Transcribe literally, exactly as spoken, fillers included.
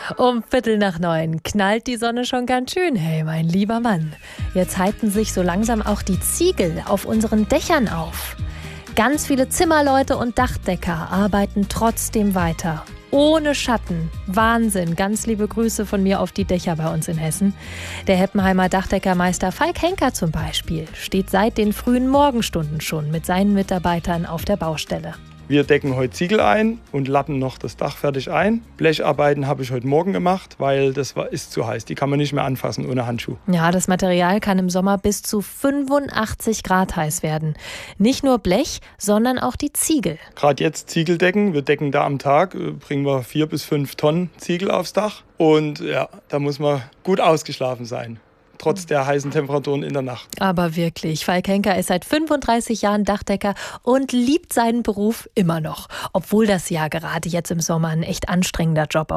Um Viertel nach neun knallt die Sonne schon ganz schön. Hey, mein lieber Mann. Jetzt halten sich so langsam auch die Ziegel auf unseren Dächern auf. Ganz viele Zimmerleute und Dachdecker arbeiten trotzdem weiter. Ohne Schatten. Wahnsinn. Ganz liebe Grüße von mir auf die Dächer bei uns in Hessen. Der Heppenheimer Dachdeckermeister Falk Henker zum Beispiel steht seit den frühen Morgenstunden schon mit seinen Mitarbeitern auf der Baustelle. Wir decken heute Ziegel ein und lappen noch das Dach fertig ein. Blecharbeiten habe ich heute Morgen gemacht, weil das war, ist zu heiß. Die kann man nicht mehr anfassen ohne Handschuh. Ja, das Material kann im Sommer bis zu fünfundachtzig Grad heiß werden. Nicht nur Blech, sondern auch die Ziegel. Gerade jetzt Ziegel decken. Wir decken da am Tag, bringen wir vier bis fünf Tonnen Ziegel aufs Dach. Und ja, da muss man gut ausgeschlafen sein. Trotz der heißen Temperaturen in der Nacht. Aber wirklich, Falk Henker ist seit fünfunddreißig Jahren Dachdecker und liebt seinen Beruf immer noch. Obwohl das ja gerade jetzt im Sommer ein echt anstrengender Job